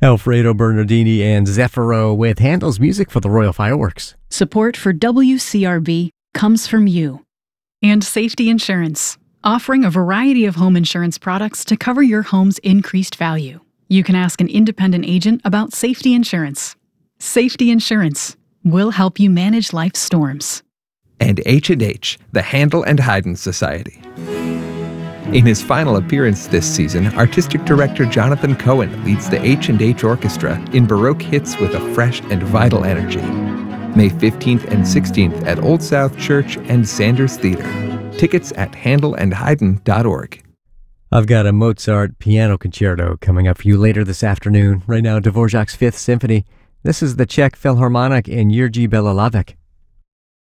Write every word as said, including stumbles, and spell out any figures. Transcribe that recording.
Alfredo Bernardini and Zeffiro with Handel's music for the Royal Fireworks. Support for W C R B comes from you. And Safety Insurance, offering a variety of home insurance products to cover your home's increased value. You can ask an independent agent about safety insurance. Safety Insurance will help you manage life's storms. And H and H, the Handel and Haydn Society. In his final appearance this season, artistic director Jonathan Cohen leads the H and H Orchestra in Baroque hits with a fresh and vital energy. May fifteenth and sixteenth at Old South Church and Sanders Theater. Tickets at handel and haydn dot org. I've got a Mozart piano concerto coming up for you later this afternoon. Right now, Dvorak's Fifth Symphony. This is the Czech Philharmonic and Jiří Bělohlávek.